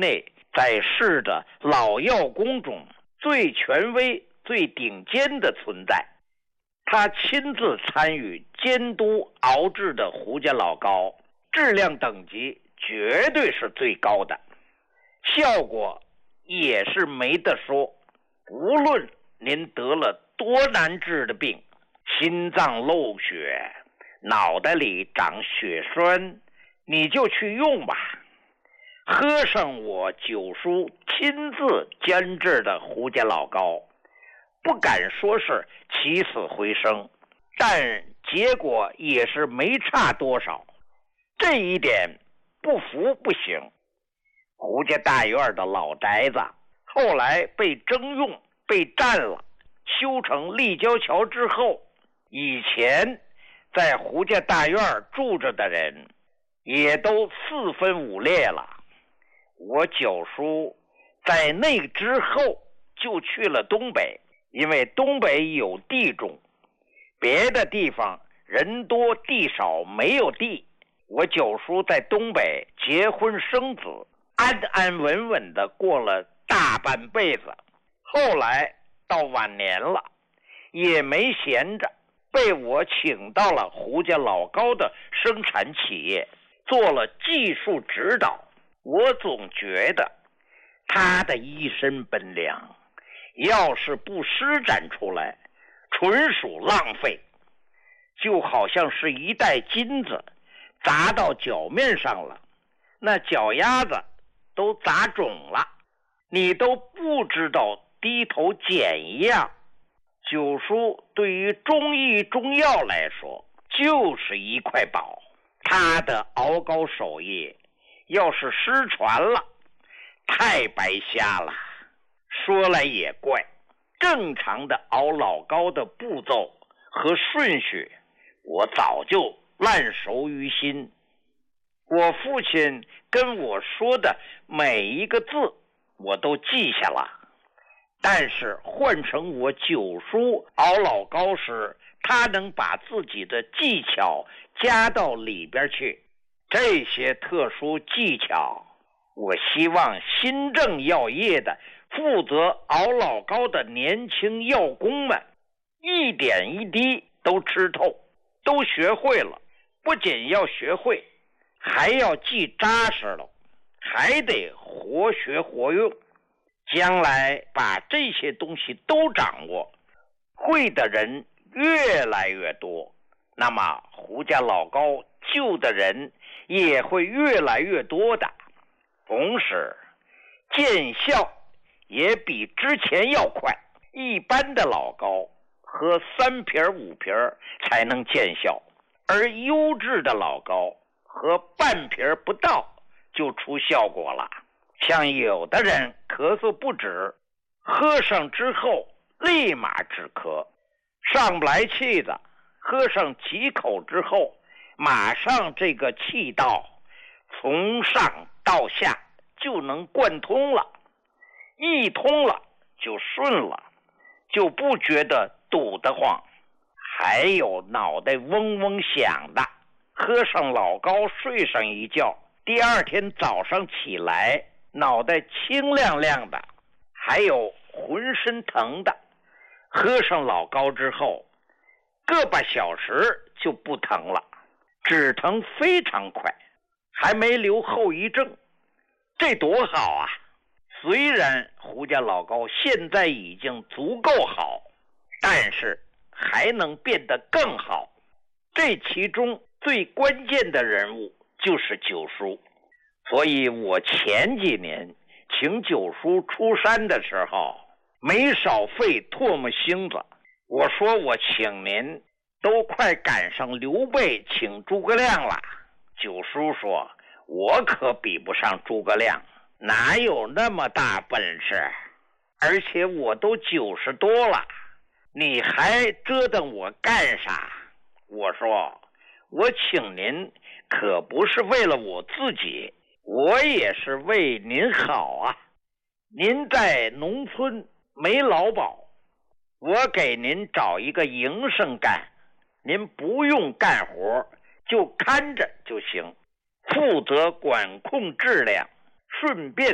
内在世的老药工中最权威、最顶尖的存在。他亲自参与监督熬制的胡家老膏，质量等级绝对是最高的，效果也是没得说。无论您得了多难治的病，心脏漏血，脑袋里长血栓，你就去用吧。喝上我九叔亲自监制的胡家老膏，不敢说是起死回生，但结果也是没差多少。这一点不服不行。胡家大院的老宅子后来被征用，被占了，修成立交桥之后，以前在胡家大院住着的人也都四分五裂了。我九叔在那之后就去了东北，因为东北有地种，别的地方人多地少没有地。我九叔在东北结婚生子，安安稳稳的过了大半辈子。后来到晚年了，也没闲着，被我请到了胡家老膏的生产企业，做了技术指导。我总觉得他的一身本领要是不施展出来，纯属浪费，就好像是一袋金子砸到脚面上了，那脚丫子都砸肿了，你都不知道低头捡一样。九叔对于中医中药来说就是一块宝，他的熬膏手艺要是失传了，太白瞎了。说来也怪，正常的熬老膏的步骤和顺序我早就烂熟于心。我父亲跟我说的每一个字我都记下了，但是换成我九叔熬老膏时，他能把自己的技巧加到里边去。这些特殊技巧，我希望新政药业的负责熬老膏的年轻药工们一点一滴都吃透，都学会了。不仅要学会，还要记扎实了，还得活学活用。将来把这些东西都掌握，会的人越来越多，那么胡家老膏救的人也会越来越多的，同时见效也比之前要快。一般的老膏喝3瓶5瓶才能见效，而优质的老膏喝半瓶不到就出效果了。像有的人咳嗽不止，喝上之后立马止咳，上不来气的，喝上几口之后，马上这个气道从上到下就能贯通了，一通了就顺了，就不觉得堵得慌。还有脑袋嗡嗡响的，喝上老膏睡上一觉，第二天早上起来脑袋清亮亮的。还有浑身疼的，喝上老膏之后个把小时就不疼了，止疼非常快，还没留后遗症，这多好啊！虽然胡家老膏现在已经足够好，但是还能变得更好。这其中最关键的人物就是九叔，所以我前几年请九叔出山的时候没少费唾沫星子。我说我请您都快赶上刘备请诸葛亮了。九叔说我可比不上诸葛亮，哪有那么大本事，而且我都90多了，你还折腾我干啥？我说我请您可不是为了我自己，我也是为您好啊。您在农村没劳保，我给您找一个营生干，您不用干活，就看着就行，负责管控质量，顺便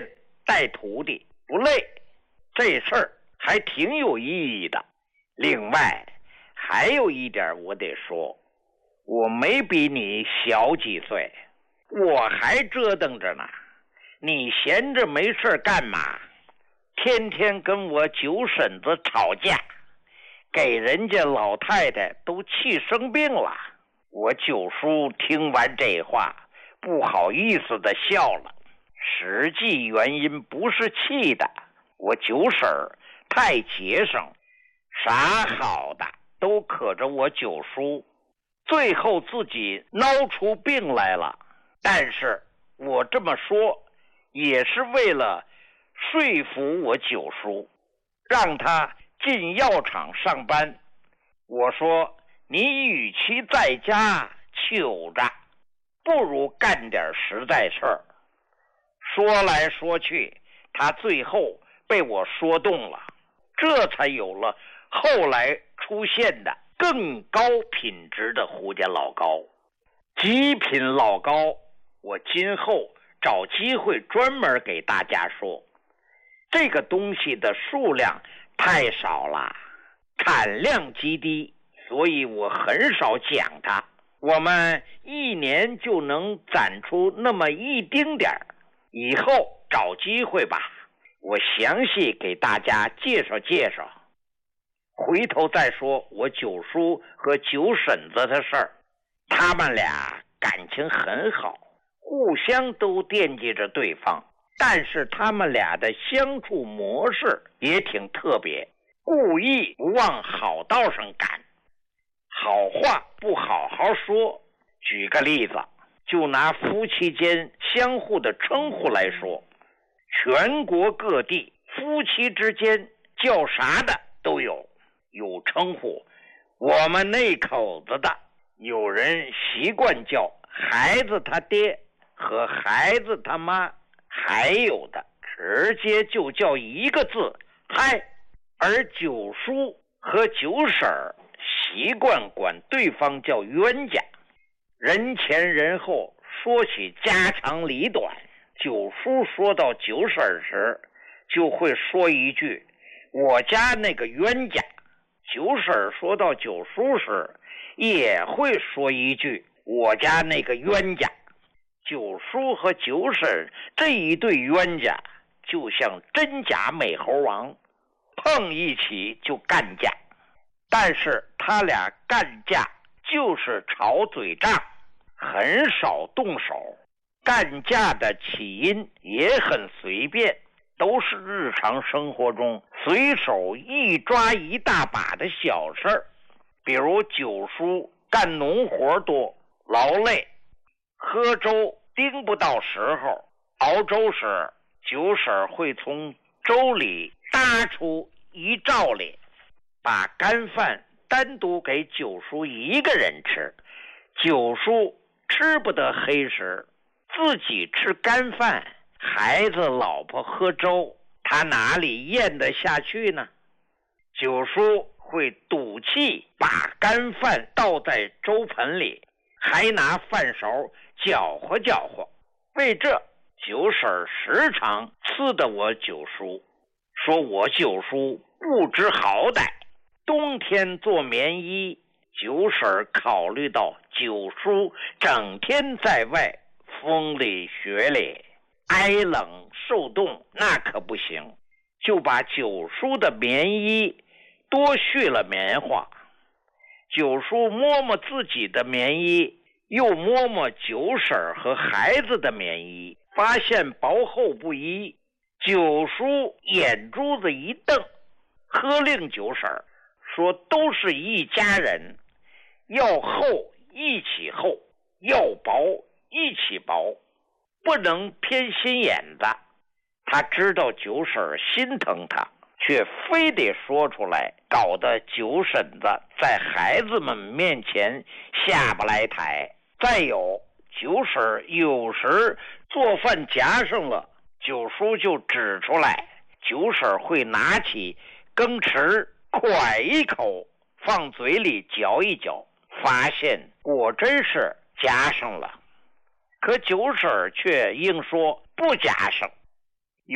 带徒弟不累，这事儿还挺有意义的。另外还有一点我得说，我没比你小几岁，我还折腾着呢，你闲着没事干嘛？天天跟我九婶子吵架，给人家老太太都气生病了。我九叔听完这话，不好意思的笑了。实际原因不是气的，我九婶太节省，啥好的都可着我九叔，最后自己闹出病来了。但是我这么说也是为了说服我九叔，让他进药厂上班。我说你与其在家糗着，不如干点实在事儿。说来说去，他最后被我说动了，这才有了后来出现的更高品质的胡家老高。极品老高，我今后找机会专门给大家说。这个东西的数量太少了，产量极低，所以我很少讲它。我们一年就能攒出那么一丁点儿，以后找机会吧，我详细给大家介绍介绍。回头再说我九叔和九婶子的事儿，他们俩感情很好，互相都惦记着对方，但是他们俩的相处模式也挺特别，故意不往好道上赶，好话不好好说。举个例子，就拿夫妻间相互的称呼来说，全国各地夫妻之间叫啥的都有称呼。我们那口子的，有人习惯叫孩子他爹和孩子他妈，还有的直接就叫一个字嗨。而九叔和九婶习惯管对方叫冤家，人前人后说起家长里短。九叔说到九婶时，就会说一句我家那个冤家。九婶说到九叔时，也会说一句我家那个冤家。九叔和九婶这一对冤家就像真假美猴王，碰一起就干架。但是他俩干架就是吵嘴仗，很少动手。干架的起因也很随便，都是日常生活中随手一抓一大把的小事儿。比如九叔干农活多，劳累，喝粥盯不到时候，熬粥时九婶会从粥里搭出一罩里，把干饭单独给九叔一个人吃。九叔吃不得黑食，自己吃干饭，孩子老婆喝粥，他哪里咽得下去呢？九叔会赌气把干饭倒在粥盆里，还拿饭勺搅和搅和。为这，九婶时常呲得我九叔，说我九叔不知好歹。冬天做棉衣，九婶考虑到九叔整天在外风里雪里挨冷受冻，那可不行，就把九叔的棉衣多续了棉花。九叔摸摸自己的棉衣，又摸摸九婶和孩子的棉衣，发现薄厚不一。九叔眼珠子一瞪，喝令九婶说都是一家人，要厚一起厚，要薄一起薄，不能偏心眼子。他知道九婶心疼他，却非得说出来，搞得九婶子在孩子们面前下不来台。再有，九婶有时做饭夹上了，九叔就指出来，九婶会拿起羹匙蒯一口，放嘴里嚼一嚼，发现果真是夹上了。可九婶却硬说不夹上，